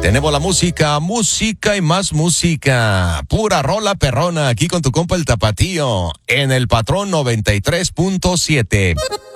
Tenemos la música, música y más música. Pura rola perrona aquí con tu compa el Tapatío en el Patrón 93.7.